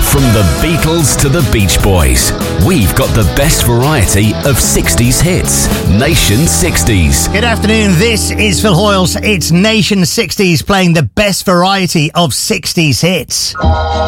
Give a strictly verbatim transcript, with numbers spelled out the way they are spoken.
From the Beatles to the Beach Boys, we've got the best variety of sixties hits. Nation sixties. Good afternoon, this is Phil Hoyles. It's Nation sixties playing the best variety of sixties hits.